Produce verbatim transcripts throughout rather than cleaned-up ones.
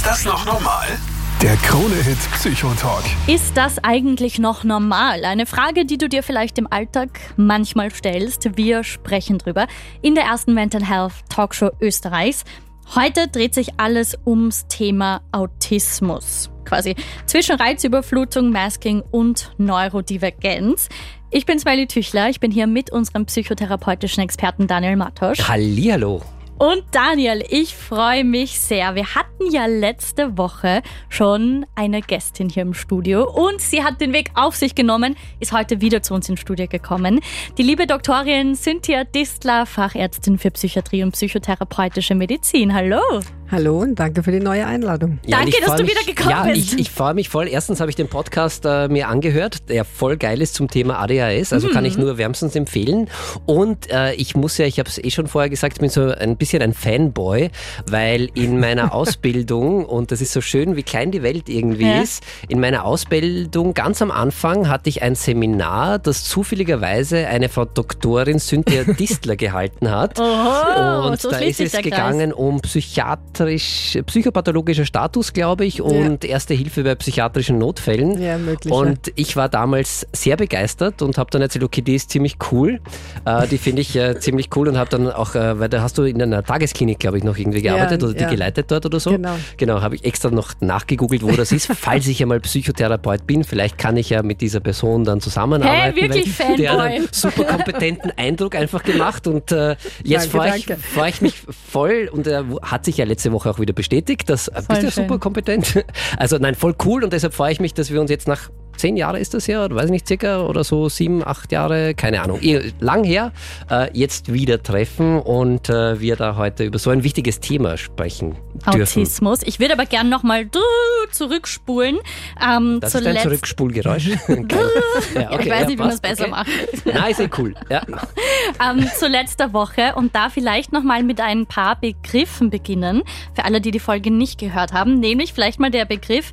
das noch normal? Der Krone-Hit Psychotalk. Ist das eigentlich noch normal? Eine Frage, die du dir vielleicht im Alltag manchmal stellst. Wir sprechen drüber in der ersten Mental Health Talkshow Österreichs. Heute dreht sich alles ums Thema Autismus. Quasi zwischen Reizüberflutung, Masking und Neurodivergenz. Ich bin Smiley Tüchler, ich bin hier mit unserem psychotherapeutischen Experten Daniel Matosch. Hallihallo. Und Daniel, ich freue mich sehr. Wir hatten ja letzte Woche schon eine Gästin hier im Studio und sie hat den Weg auf sich genommen, ist heute wieder zu uns ins Studio gekommen. Die liebe Doktorin Cynthia Distler, Fachärztin für Psychiatrie und psychotherapeutische Medizin. Hallo. Hallo und danke für die neue Einladung. Ja, danke, dass du mich, wieder gekommen ja, bist. Ich, ich freue mich voll. Erstens habe ich den Podcast äh, mir angehört, der voll geil ist zum Thema A D H S. Also mhm. kann ich nur wärmstens empfehlen. Und äh, ich muss ja, ich habe es eh schon vorher gesagt, ich bin so ein bisschen ein Fanboy, weil in meiner Ausbildung, und das ist so schön, wie klein die Welt irgendwie ja. ist, in meiner Ausbildung ganz am Anfang hatte ich ein Seminar, das zufälligerweise eine Frau Doktorin Cynthia Distler gehalten hat. Oho, und so da ist es gegangen um Psychiater psychopathologischer Status, glaube ich, und ja. erste Hilfe bei psychiatrischen Notfällen. Ja, möglich. Und ja. ich war damals sehr begeistert und habe dann erzählt, okay, die ist ziemlich cool. Äh, die finde ich äh, ziemlich cool und habe dann auch, äh, weil da hast du in einer Tagesklinik, glaube ich, noch irgendwie gearbeitet ja, oder die ja. geleitet dort oder so. Genau. Genau, habe ich extra noch nachgegoogelt, wo das ist, falls ich einmal Psychotherapeut bin. Vielleicht kann ich ja mit dieser Person dann zusammenarbeiten. Hey, wirklich Fanboy. Der hat einen super kompetenten Eindruck einfach gemacht und äh, jetzt freue ich, freu ich mich voll und er äh, hat sich ja letzte Woche auch wieder bestätigt, dass äh, bist ja super kompetent. Also nein, voll cool und deshalb freue ich mich, dass wir uns jetzt nach zehn Jahre ist das ja, oder weiß ich nicht, circa, oder so sieben, acht Jahre, keine Ahnung, lang her, äh, jetzt wieder treffen und äh, wir da heute über so ein wichtiges Thema sprechen dürfen. Autismus. Ich würde aber gerne nochmal zurückspulen. Ähm, das ist ein Zurückspulgeräusch. ja, okay, ich weiß ja, nicht, wie man es besser okay. macht. Nein, ist eh cool. Ja. ähm, zu letzter Woche und da vielleicht nochmal mit ein paar Begriffen beginnen, für alle, die die Folge nicht gehört haben, nämlich vielleicht mal der Begriff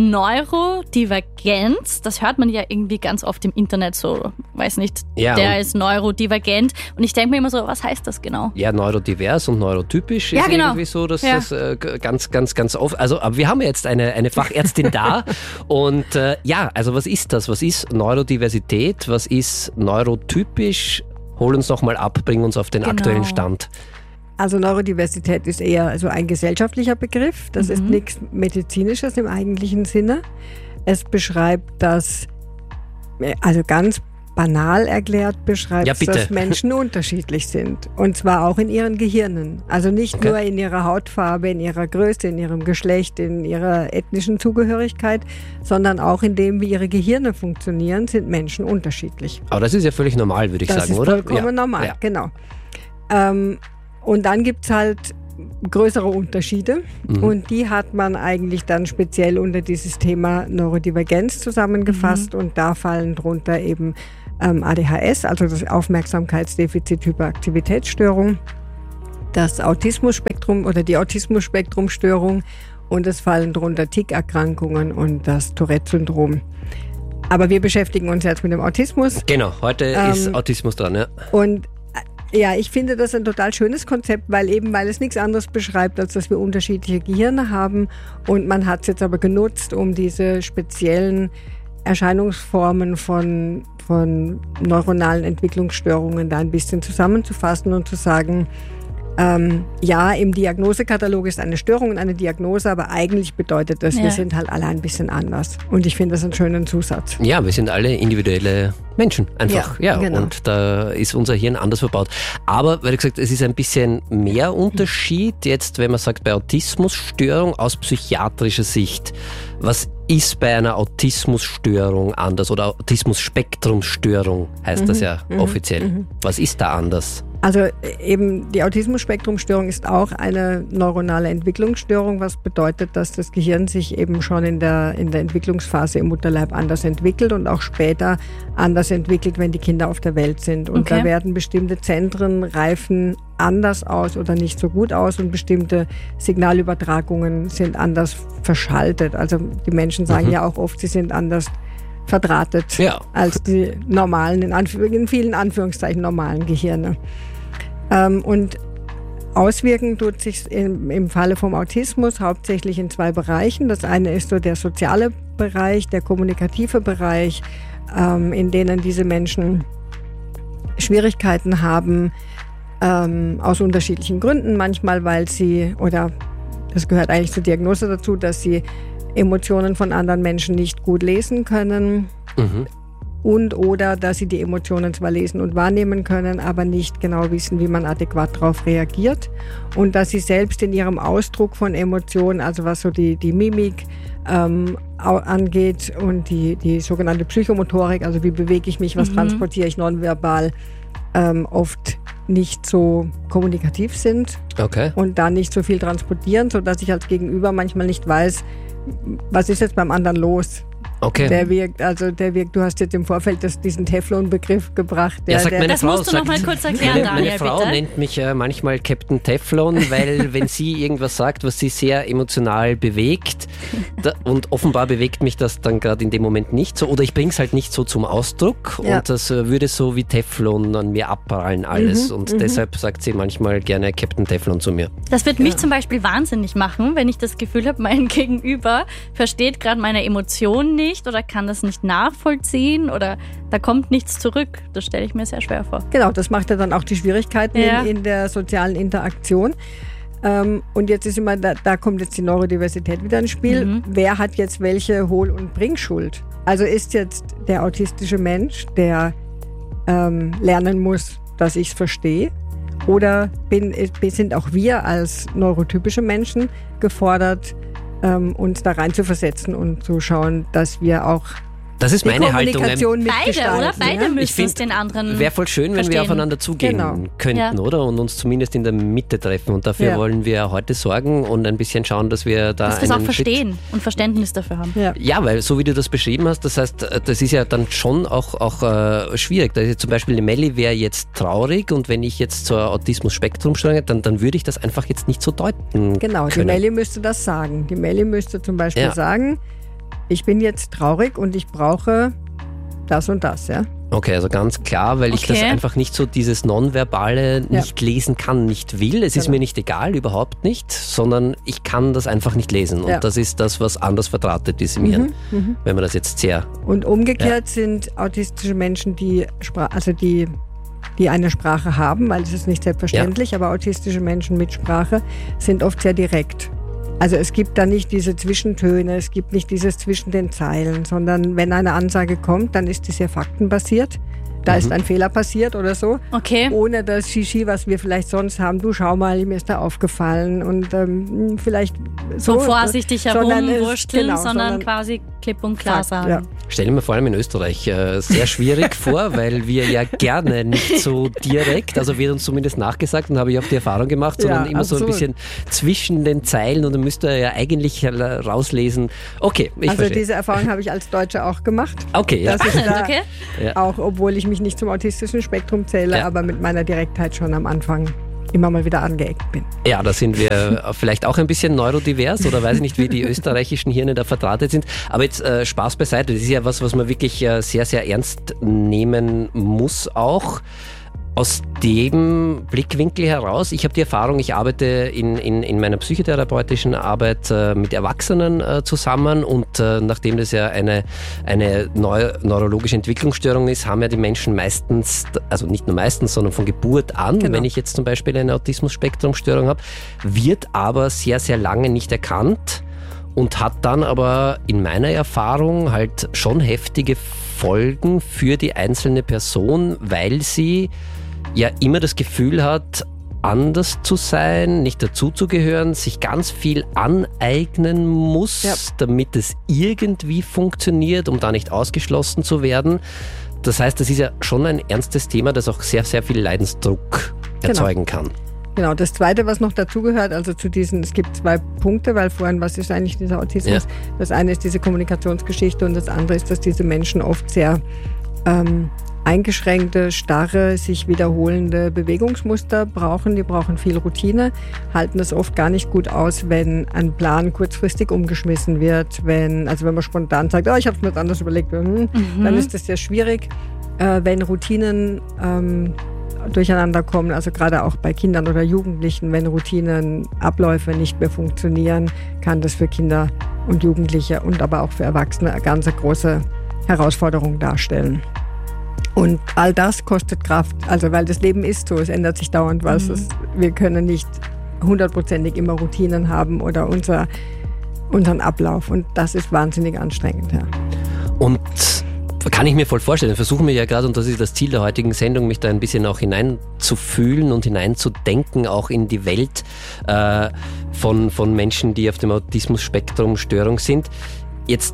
Neurodivergenz. Das hört man ja irgendwie ganz oft im Internet so, weiß nicht, ja, der ist neurodivergent. Und ich denke mir immer so, was heißt das genau? Ja, neurodivers und neurotypisch ja, ist genau. irgendwie so, dass ja. das äh, ganz, ganz, ganz oft, also aber wir haben jetzt eine, eine Fachärztin da und äh, ja, also was ist das? Was ist Neurodiversität? Was ist neurotypisch? Hol uns doch mal ab, bring uns auf den genau. aktuellen Stand. Also Neurodiversität ist eher also ein gesellschaftlicher Begriff. Das mhm. ist nichts Medizinisches im eigentlichen Sinne. Es beschreibt das, also ganz banal erklärt, beschreibt ja, es, dass Menschen unterschiedlich sind. Und zwar auch in ihren Gehirnen. Also nicht okay. nur in ihrer Hautfarbe, in ihrer Größe, in ihrem Geschlecht, in ihrer ethnischen Zugehörigkeit, sondern auch in dem, wie ihre Gehirne funktionieren, sind Menschen unterschiedlich. Aber das ist ja völlig normal, würde ich das sagen, ist oder? Vollkommen ja. normal, ja. genau. Ähm, und dann gibt es halt größere Unterschiede mhm. und die hat man eigentlich dann speziell unter dieses Thema Neurodivergenz zusammengefasst mhm. und da fallen drunter eben ähm, A D H S, also das Aufmerksamkeitsdefizit-Hyperaktivitätsstörung, das Autismus-Spektrum oder die Autismus-Spektrum-Störung und es fallen drunter Tickerkrankungen und das Tourette-Syndrom. Aber wir beschäftigen uns jetzt mit dem Autismus. Genau, heute ähm, ist Autismus dran, ja. Und ja, ich finde das ein total schönes Konzept, weil eben, weil es nichts anderes beschreibt, als dass wir unterschiedliche Gehirne haben und man hat es jetzt aber genutzt, um diese speziellen Erscheinungsformen von, von neuronalen Entwicklungsstörungen da ein bisschen zusammenzufassen und zu sagen, ähm, ja, im Diagnosekatalog ist eine Störung eine Diagnose, aber eigentlich bedeutet das, ja. wir sind halt alle ein bisschen anders. Und ich finde das einen schönen Zusatz. Ja, wir sind alle individuelle Menschen einfach. Ja, ja genau. Und da ist unser Hirn anders verbaut. Aber, weil du gesagt, es ist ein bisschen mehr Unterschied jetzt, wenn man sagt, bei Autismusstörung aus psychiatrischer Sicht. Was ist bei einer Autismusstörung anders oder Autismus-Spektrum-Störung heißt mhm, das ja mhm, offiziell. Mhm. Was ist da anders? Also eben die Autismus-Spektrum-Störung ist auch eine neuronale Entwicklungsstörung, was bedeutet, dass das Gehirn sich eben schon in der, in der Entwicklungsphase im Mutterleib anders entwickelt und auch später anders entwickelt, wenn die Kinder auf der Welt sind. Und okay. da werden bestimmte Zentren reifen anders aus oder nicht so gut aus und bestimmte Signalübertragungen sind anders verschaltet. Also die Menschen sagen mhm. ja auch oft, sie sind anders verdrahtet ja. als die normalen, in, Anf- in vielen Anführungszeichen normalen Gehirne. Ähm, und Auswirken tut sich im, im Falle vom Autismus hauptsächlich in zwei Bereichen. Das eine ist so der soziale Bereich, der kommunikative Bereich, ähm, in denen diese Menschen Schwierigkeiten haben, ähm, aus unterschiedlichen Gründen. Manchmal, weil sie, oder das gehört eigentlich zur Diagnose dazu, dass sie Emotionen von anderen Menschen nicht gut lesen können. Mhm. Und oder dass sie die Emotionen zwar lesen und wahrnehmen können, aber nicht genau wissen, wie man adäquat darauf reagiert. Und dass sie selbst in ihrem Ausdruck von Emotionen, also was so die, die Mimik ähm, angeht und die, die sogenannte Psychomotorik, also wie bewege ich mich, was mhm. transportiere ich nonverbal, ähm, oft nicht so kommunikativ sind. Okay. Und da nicht so viel transportieren, sodass ich als Gegenüber manchmal nicht weiß, was ist jetzt beim anderen los. Okay. Der wirkt, also der wirkt, du hast jetzt im Vorfeld das, diesen Teflon-Begriff gebracht. Der, ja, sagt der, meine das Frau, musst du noch mal kurz erklären, meine, Daniel, meine Frau bitte. nennt mich äh, manchmal Captain Teflon, weil wenn sie irgendwas sagt, was sie sehr emotional bewegt, da, und offenbar bewegt mich das dann gerade in dem Moment nicht so, oder ich bringe es halt nicht so zum Ausdruck ja. und das äh, würde so wie Teflon an mir abprallen alles mhm, und mhm. deshalb sagt sie manchmal gerne Captain Teflon zu mir. Das wird ja. mich zum Beispiel wahnsinnig machen, wenn ich das Gefühl habe, mein Gegenüber versteht gerade meine Emotionen nicht oder kann das nicht nachvollziehen oder da kommt nichts zurück. Das stelle ich mir sehr schwer vor. Genau, das macht ja dann auch die Schwierigkeiten ja. in, in der sozialen Interaktion. Ähm, und jetzt ist immer, da, da kommt jetzt die Neurodiversität wieder ins Spiel. Mhm. Wer hat jetzt welche Hohl- und Bringschuld? Also ist jetzt der autistische Mensch, der ähm, lernen muss, dass ich es verstehe? Oder bin, sind auch wir als neurotypische Menschen gefordert, ähm, uns da rein zu versetzen und zu schauen, dass wir auch Das ist meine Haltung. Beide, oder? Beide ja? müssen es den anderen Wäre voll schön, wenn verstehen. wir aufeinander zugehen genau. könnten, ja. oder? Und uns zumindest in der Mitte treffen. Und dafür ja. wollen wir heute sorgen und ein bisschen schauen, dass wir da dass wir es auch verstehen Schritt und Verständnis dafür haben. Ja. ja, weil so wie du das beschrieben hast, das heißt, das ist ja dann schon auch, auch äh, schwierig. Da ist jetzt zum Beispiel die Melli wäre jetzt traurig und wenn ich jetzt zur Autismus-Spektrum-Störung hätte, dann, dann würde ich das einfach jetzt nicht so deuten Genau, können. Die Melli müsste das sagen. Die Melli müsste zum Beispiel ja. sagen, ich bin jetzt traurig und ich brauche das und das, ja. Okay, also ganz klar, weil okay. ich das einfach nicht so, dieses Nonverbale nicht ja. lesen kann, nicht will. Es genau. ist mir nicht egal, überhaupt nicht, sondern ich kann das einfach nicht lesen. Und ja. das ist das, was anders verdrahtet ist im mhm, Hirn, mhm. wenn man das jetzt sehr... Und umgekehrt ja. sind autistische Menschen, die, Spra- also die, die eine Sprache haben, weil es ist nicht selbstverständlich, ja. aber autistische Menschen mit Sprache sind oft sehr direkt. Also es gibt da nicht diese Zwischentöne, es gibt nicht dieses zwischen den Zeilen, sondern wenn eine Ansage kommt, dann ist die sehr faktenbasiert. Da mhm. ist ein Fehler passiert oder so. Okay. Ohne das Shishi, was wir vielleicht sonst haben. Du, schau mal, mir ist da aufgefallen. Und ähm, vielleicht so. So vorsichtig herumwursteln, genau, sondern, sondern quasi klipp und klar Fakt, sagen. Ja. Stelle mir vor allem in Österreich äh, sehr schwierig vor, weil wir ja gerne nicht so direkt, also wird uns zumindest nachgesagt und habe ich auch die Erfahrung gemacht, sondern ja, immer absolut. so ein bisschen zwischen den Zeilen und dann müsst ihr ja eigentlich rauslesen. Okay, ich Also verstehe. diese Erfahrung habe ich als Deutsche auch gemacht. Okay, ja. Dass ich da okay. Ja. Auch obwohl ich mich nicht zum autistischen Spektrum zähle, Ja. aber mit meiner Direktheit schon am Anfang immer mal wieder angeeckt bin. Ja, da sind wir vielleicht auch ein bisschen neurodivers oder weiß ich nicht, wie die österreichischen Hirne da verdrahtet sind. Aber jetzt äh, Spaß beiseite, das ist ja was, was man wirklich äh, sehr, sehr ernst nehmen muss auch. Aus dem Blickwinkel heraus, ich habe die Erfahrung, ich arbeite in, in, in meiner psychotherapeutischen Arbeit äh, mit Erwachsenen äh, zusammen und äh, nachdem das ja eine, eine neu, neurologische Entwicklungsstörung ist, haben ja die Menschen meistens, also nicht nur meistens, sondern von Geburt an, genau. wenn ich jetzt zum Beispiel eine Autismus-Spektrum-Störung habe, wird aber sehr, sehr lange nicht erkannt und hat dann aber in meiner Erfahrung halt schon heftige Folgen für die einzelne Person, weil sie ja immer das Gefühl hat, anders zu sein, nicht dazuzugehören, sich ganz viel aneignen muss, ja. damit es irgendwie funktioniert, um da nicht ausgeschlossen zu werden. Das heißt, das ist ja schon ein ernstes Thema, das auch sehr, sehr viel Leidensdruck erzeugen genau. kann. Genau, das Zweite, was noch dazugehört, also zu diesen, es gibt zwei Punkte, weil vorhin, was ist eigentlich dieser Autismus? Ja. Das eine ist diese Kommunikationsgeschichte und das andere ist, dass diese Menschen oft sehr ähm, eingeschränkte, starre, sich wiederholende Bewegungsmuster brauchen. Die brauchen viel Routine, halten das oft gar nicht gut aus, wenn ein Plan kurzfristig umgeschmissen wird. Wenn, also wenn man spontan sagt, oh, ich habe es mir jetzt anders überlegt, hm, mhm. dann ist das sehr schwierig. Äh, wenn Routinen ähm, durcheinander kommen, also gerade auch bei Kindern oder Jugendlichen, wenn Routinen, Abläufe nicht mehr funktionieren, kann das für Kinder und Jugendliche und aber auch für Erwachsene eine ganz große Herausforderung darstellen. Und all das kostet Kraft, also weil das Leben ist so, es ändert sich dauernd was. Mhm. Es, wir können nicht hundertprozentig immer Routinen haben oder unser, unseren Ablauf und das ist wahnsinnig anstrengend. Ja. Und kann ich mir voll vorstellen, versuchen wir ja gerade, und das ist das Ziel der heutigen Sendung, mich da ein bisschen auch hineinzufühlen und hineinzudenken, auch in die Welt äh, von, von Menschen, die auf dem Autismus-Spektrum-Störung sind. Jetzt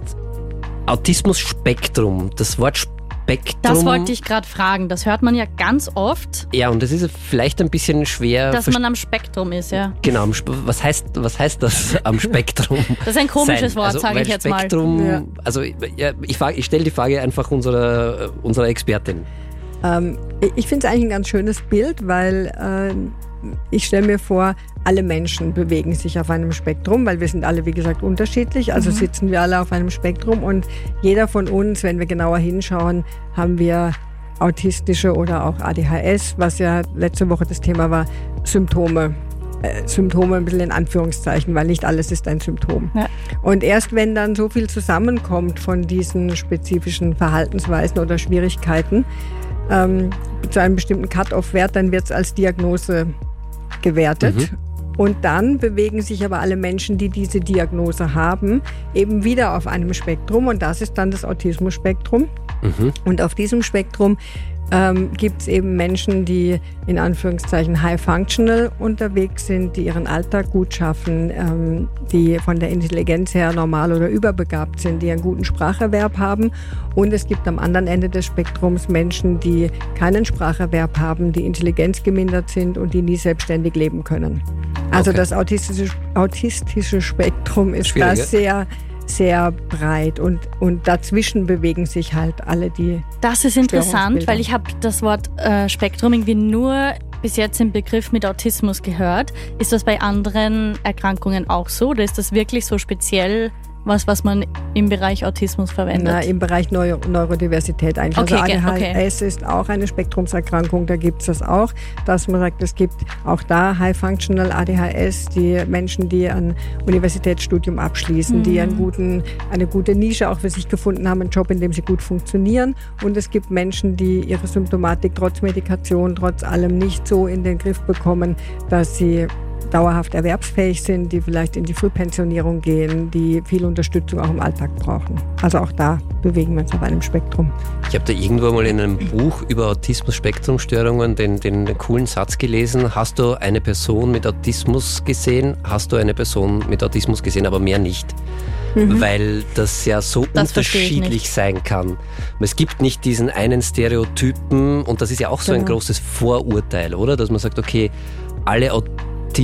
Autismus-Spektrum, das Wort Spektrum. Das wollte ich gerade fragen, das hört man ja ganz oft. Ja, und das ist vielleicht ein bisschen schwer. Dass man am Spektrum ist, ja. Genau, was heißt, was heißt das am Spektrum? Das ist ein komisches Wort, also, sage ich jetzt Spektrum, mal. Ja. Also ja, ich, ich stelle die Frage einfach unserer, unserer Expertin. Ähm, ich finde es eigentlich ein ganz schönes Bild, weil äh, ich stelle mir vor, alle Menschen bewegen sich auf einem Spektrum, weil wir sind alle, wie gesagt, unterschiedlich. Also mhm. sitzen wir alle auf einem Spektrum und jeder von uns, wenn wir genauer hinschauen, haben wir autistische oder auch A D H S, was ja letzte Woche das Thema war, Symptome. Äh, Symptome ein bisschen in Anführungszeichen, weil nicht alles ist ein Symptom. Ja. Und erst wenn dann so viel zusammenkommt von diesen spezifischen Verhaltensweisen oder Schwierigkeiten, ähm, zu einem bestimmten Cut-off-Wert, dann wird es als Diagnose gewertet. Mhm. Und dann bewegen sich aber alle Menschen, die diese Diagnose haben, eben wieder auf einem Spektrum. Und das ist dann das Autismus-Spektrum. Mhm. Und auf diesem Spektrum ähm, gibt es eben Menschen, die in Anführungszeichen high-functional unterwegs sind, die ihren Alltag gut schaffen, ähm, die von der Intelligenz her normal oder überbegabt sind, die einen guten Spracherwerb haben. Und es gibt am anderen Ende des Spektrums Menschen, die keinen Spracherwerb haben, die Intelligenz gemindert sind und die nie selbstständig leben können. Also okay. Das autistische, autistische Spektrum ist da sehr, sehr breit und, und dazwischen bewegen sich halt alle die. Das ist interessant, weil ich habe das Wort äh, Spektrum irgendwie nur bis jetzt im Begriff mit Autismus gehört. Ist das bei anderen Erkrankungen auch so oder ist das wirklich so speziell was, was man im Bereich Autismus verwendet? Na, im Bereich Neuro- Neurodiversität eigentlich. Okay, also A D H S okay. ist auch eine Spektrumserkrankung, da gibt es das auch, dass man sagt, es gibt auch da High-Functional A D H S, die Menschen, die ein Universitätsstudium abschließen, mhm. die einen guten, eine gute Nische auch für sich gefunden haben, einen Job, in dem sie gut funktionieren. Und es gibt Menschen, die ihre Symptomatik trotz Medikation, trotz allem nicht so in den Griff bekommen, dass sie dauerhaft erwerbsfähig sind, die vielleicht in die Frühpensionierung gehen, die viel Unterstützung auch im Alltag brauchen. Also auch da bewegen wir uns auf einem Spektrum. Ich habe da irgendwo mal in einem Buch über Autismus-Spektrum-Störungen den, den coolen Satz gelesen, hast du eine Person mit Autismus gesehen, hast du eine Person mit Autismus gesehen, aber mehr nicht. Mhm. Weil das ja so das unterschiedlich sein kann. Es gibt nicht diesen einen Stereotypen und das ist ja auch so genau. ein großes Vorurteil, oder? Dass man sagt, okay, alle Autisten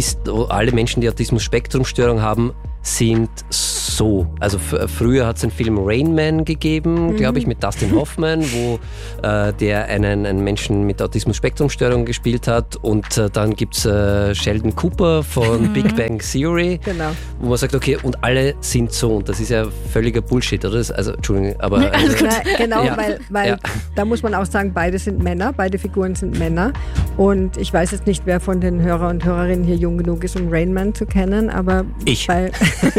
alle Menschen, die Autismus-Spektrum-Störung haben, sind so. Also f- früher hat es einen Film Rain Man gegeben, mhm. glaube ich, mit Dustin Hoffman, wo äh, der einen, einen Menschen mit Autismus-Spektrum-Störung gespielt hat. Und äh, dann gibt es äh, Sheldon Cooper von mhm. Big Bang Theory, genau. wo man sagt, okay, und alle sind so. Und das ist ja völliger Bullshit, oder? Das, also, Entschuldigung, aber... Nee, alles gut. Na, genau, ja. weil, weil ja. da muss man auch sagen, beide sind Männer, beide Figuren sind Männer. Und ich weiß jetzt nicht, wer von den Hörer und Hörerinnen hier jung genug ist, um Rain Man zu kennen, aber ich. bei...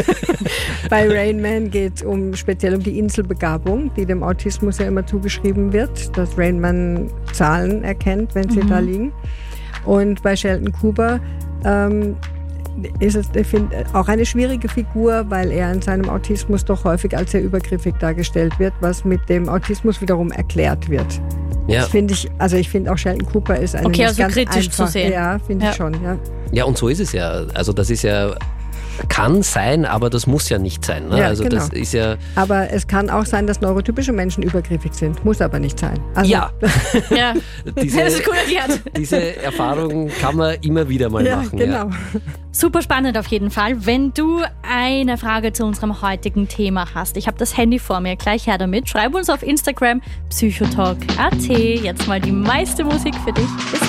Bei Rain Man geht es um, speziell um die Inselbegabung, die dem Autismus ja immer zugeschrieben wird, dass Rain Man Zahlen erkennt, wenn sie mhm. da liegen. Und bei Sheldon Cooper ähm, ist es, ich finde, auch eine schwierige Figur, weil er in seinem Autismus doch häufig als sehr übergriffig dargestellt wird, was mit dem Autismus wiederum erklärt wird. Ja. Das finde ich, also ich finde auch Sheldon Cooper ist eine okay, also ganz kritisch einfach, zu sehen. Ja, finde ja. ich schon, ja. Ja, und so ist es ja. Also das ist ja... Kann sein, aber das muss ja nicht sein. Ne? Ja, also genau. das ist ja. Aber es kann auch sein, dass neurotypische Menschen übergriffig sind. Muss aber nicht sein. Also ja. ja. diese, das ist cool erklärt. Diese Erfahrung kann man immer wieder mal ja, machen. Genau. Ja. Super spannend auf jeden Fall. Wenn du eine Frage zu unserem heutigen Thema hast, ich habe das Handy vor mir, gleich her damit. Schreib uns auf Instagram psychotalk punkt at. Jetzt mal die meiste Musik für dich. Bis